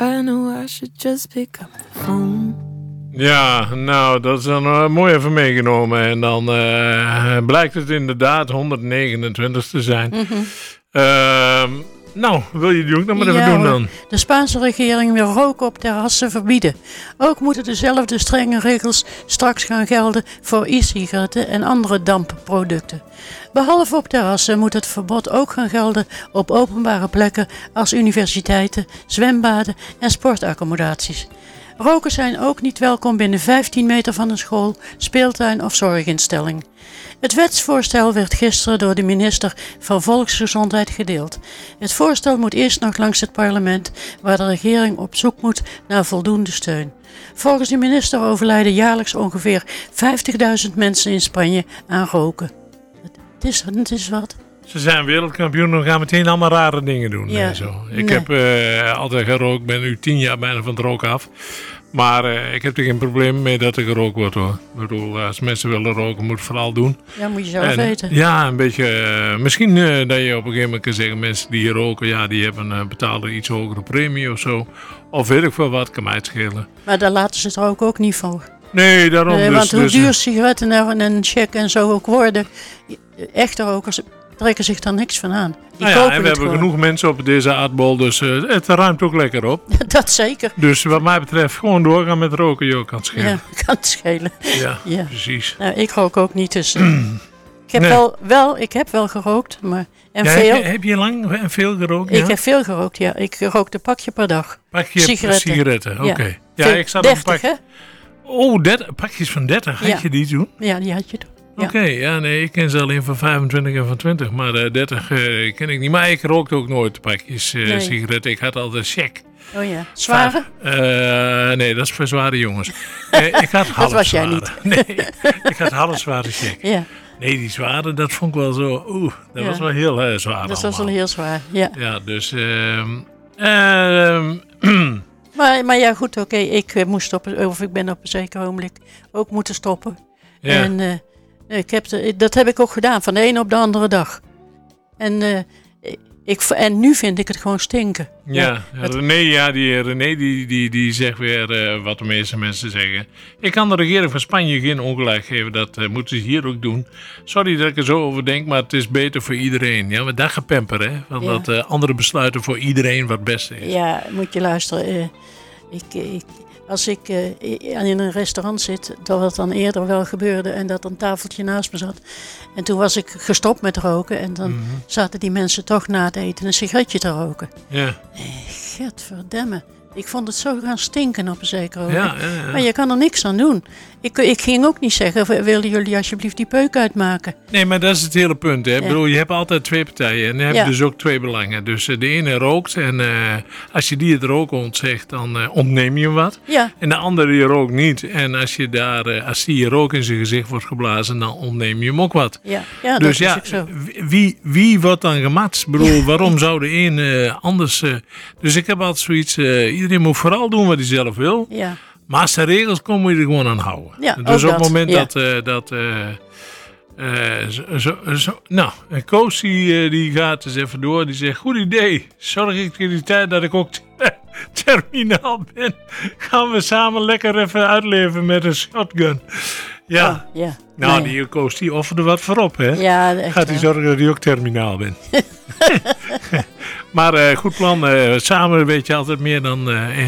I know I should just pick up the phone. Ja, nou, dat is dan mooi even meegenomen. En dan blijkt het inderdaad 129 te zijn. Mm-hmm. Nou, wil je die ook nog maar even doen dan? De Spaanse regering wil roken op terrassen verbieden. Ook moeten dezelfde strenge regels straks gaan gelden voor e-sigaretten en andere dampproducten. Behalve op terrassen moet het verbod ook gaan gelden op openbare plekken als universiteiten, zwembaden en sportaccommodaties. Rokers zijn ook niet welkom binnen 15 meter van een school, speeltuin of zorginstelling. Het wetsvoorstel werd gisteren door de minister van Volksgezondheid gedeeld. Het voorstel moet eerst nog langs het parlement, waar de regering op zoek moet naar voldoende steun. Volgens de minister overlijden jaarlijks ongeveer 50.000 mensen in Spanje aan roken. Het is wat. Ze zijn wereldkampioen en gaan meteen allemaal rare dingen doen. Ja. En zo. Ik heb altijd gerookt, ben nu 10 jaar bijna van het roken af. Maar ik heb er geen probleem mee dat er gerookt wordt hoor. Ik bedoel, als mensen willen roken, moet het vooral doen. Ja, moet je zelf weten. Ja, een beetje. Misschien dat je op een gegeven moment kan zeggen, mensen die roken, ja, die hebben betalen iets hogere premie of zo. Of weet ik veel wat, kan mij het schelen. Maar daar laten ze het roken ook niet voor. Nee, daarom want hoe duur sigaretten en een check en zo ook worden, echte rokers trekken zich daar niks van aan. Die en we hebben gewoon genoeg mensen op deze aardbol, dus het ruimt ook lekker op. Dat zeker. Dus wat mij betreft gewoon doorgaan met roken, joh, kan het schelen. Ja, kan het schelen. Ja, precies. Nou, ik rook ook niet, dus ik heb wel gerookt, maar veel. Heb je lang en veel gerookt? Ik heb veel gerookt, ja. Ik rookte een pakje per dag. Pakje sigaretten, oké. Ja, ik zat 30, hè? Oh, pakjes van 30, had je die toen? Ja, die had je toen. Ja. Oké, nee, ik ken ze alleen van 25 en van 20, maar 30 ken ik niet. Maar ik rookte ook nooit pakjes sigaretten. Ik had altijd check. Oh ja, zware? Nee, dat is voor zware jongens. Ik had half dat was jij zware. niet. Nee, ik had half zware check. Ja. Nee, die zware, dat vond ik wel zo, dat was wel heel zwaar. Dat was wel heel zwaar, ja. Ja, dus... Maar ja, goed, oké. Ik moest stoppen, of ik ben op een zeker ogenblik ook moeten stoppen. Ja. En dat heb ik ook gedaan, van de ene op de andere dag. En nu vind ik het gewoon stinken. Ja, René die zegt weer wat de meeste mensen zeggen. Ik kan de regering van Spanje geen ongelijk geven, dat moeten ze hier ook doen. Sorry dat ik er zo over denk, maar het is beter voor iedereen. Ja, maar dat gepemper, hè. Want dat andere besluiten voor iedereen wat het beste is. Ja, moet je luisteren. Als ik in een restaurant zit, dat het dan eerder wel gebeurde en dat een tafeltje naast me zat. En toen was ik gestopt met roken en dan zaten die mensen toch na het eten een sigaretje te roken. Ja. Gadverdamme. Ik vond het zo gaan stinken op een zeker ogenblik. Ja. Maar je kan er niks aan doen. Ik ging ook niet zeggen, willen jullie alsjeblieft die peuk uitmaken? Nee, maar dat is het hele punt. Hè? Ik bedoel, je hebt altijd twee partijen en dan heb je dus ook twee belangen. Dus de ene rookt en als je die het roken ontzegt, dan ontneem je hem wat. Ja. En de andere die rookt niet. En als die je rook in zijn gezicht wordt geblazen, dan ontneem je hem ook wat. Ja, dus dat is ook zo. Wie wordt dan gematst? Ik bedoel, waarom zou de een anders... Dus ik heb altijd zoiets... iedereen moet vooral doen wat hij zelf wil. Ja. Maar als er regels komen, moet je er gewoon aan houden. Ja, dus op het moment Koos die gaat eens even door. Die zegt, goed idee. Zorg ik in die tijd dat ik ook terminaal ben. Gaan we samen lekker even uitleven met een shotgun. Ja. Oh, ja. Nou, die Koos die offerde wat voor op, hè. Ja, echt gaat hij zorgen dat hij ook terminaal bent. Maar goed plan. Samen weet je altijd meer dan...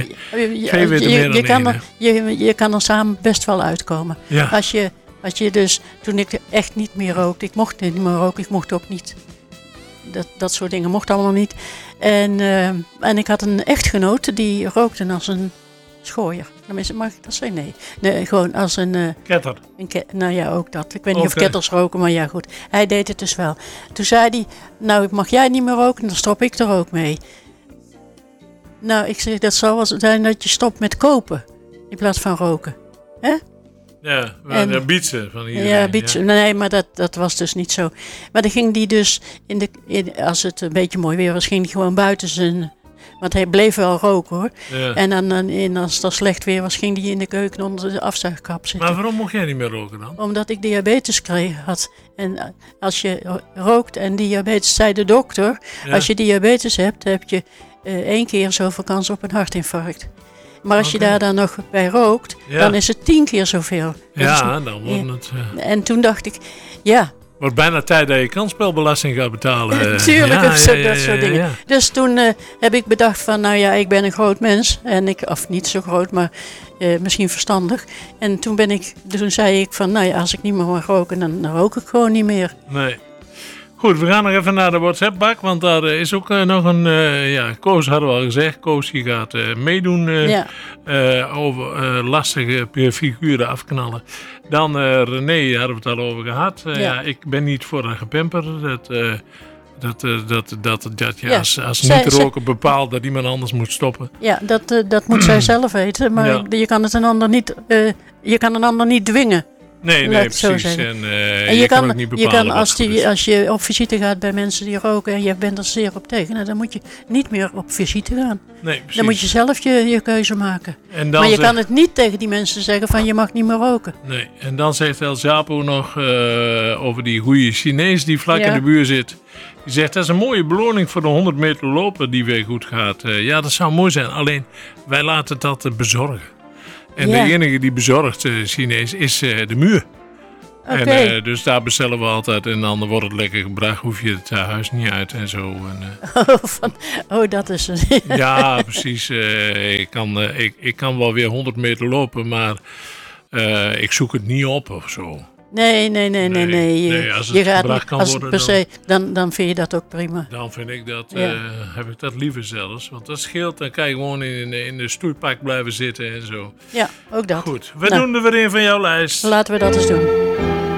Je kan er samen best wel uitkomen. Ja. Als je dus... Toen ik echt niet meer rookte... Ik mocht niet meer roken. Ik mocht ook niet... Dat soort dingen mocht allemaal niet. En ik had een echtgenoot die rookte als een schooier. Mag ik dat zeggen? Nee, gewoon als een... ketter. Nou ja, ook dat. Ik weet niet of ketters roken, maar ja goed. Hij deed het dus wel. Toen zei hij, nou mag jij niet meer roken, dan stop ik er ook mee. Nou, ik zeg, dat zal wel zijn dat je stopt met kopen. In plaats van roken. Hè? Ja, maar bietsen van iedereen. Ja, bietsen. Nee, maar dat was dus niet zo. Maar dan ging die dus, als het een beetje mooi weer was, ging hij gewoon buiten zijn... Want hij bleef wel roken hoor. Ja. En dan, als het slecht weer was, ging hij in de keuken onder de afzuigkap zitten. Maar waarom mocht jij niet meer roken dan? Omdat ik diabetes had. En als je rookt en diabetes, zei de dokter, als je diabetes hebt, heb je 1 keer zoveel kans op een hartinfarct. Maar als je Oké. daar dan nog bij rookt, Ja. dan is het 10 keer zoveel. Dat is- Ja, dan wordt het... En toen dacht ik, ja, wordt bijna tijd dat je kansspelbelasting gaat betalen. natuurlijk, Ja, dat soort dingen. ja. Dus toen heb ik bedacht van, nou ja, ik ben een groot mens. Of niet zo groot, maar misschien verstandig. En toen zei ik van, nou ja, als ik niet meer mag roken, dan rook ik gewoon niet meer. Nee. Goed, we gaan nog even naar de WhatsApp-bak, want daar is ook nog een... Koos hadden we al gezegd. Koos die gaat meedoen Ja. over lastige figuren afknallen. Dan René, daar hadden we het al over gehad. Ja. Ik ben niet voor een gepemper. Dat je Ja. als Zij- niet roken bepaalt dat iemand anders moet stoppen. Ja, dat moet zij zelf weten. Maar Ja. je kan het een ander niet dwingen. Nee, Laat het zo precies. zeggen. En je kan ook niet bepalen wat goed is. als je op visite gaat bij mensen die roken en je bent er zeer op tegen, nou, dan moet je niet meer op visite gaan. Nee, precies. Dan moet je zelf je keuze maken. En dan Maar je zegt- kan het niet tegen die mensen zeggen van je mag niet meer roken. Nee, en dan zegt El Chapo nog over die goede Chinees die vlak Ja. in de buurt zit. Die zegt, dat is een mooie beloning voor de 100 meter lopen die weer goed gaat. Ja, dat zou mooi zijn. Alleen, wij laten dat bezorgen. En Ja. de enige die bezorgt Chinees is de muur. Oké. En, dus daar bestellen we altijd. En dan wordt het lekker gebracht. Hoef je het huis niet uit en zo. En, Dat is een... ja, precies. Ik kan wel weer 100 meter lopen, maar ik zoek het niet op of zo. Nee. Nee, als het Je gaat gebracht niet, kan als worden, per se, dan vind je dat ook prima. Dan vind ik dat, Ja. heb ik dat liever zelfs. Want dat scheelt, dan kan je gewoon in de stoeipak blijven zitten en zo. Ja, ook dat. Goed, we Nou. doen er weer een van jouw lijst. Laten we dat eens doen.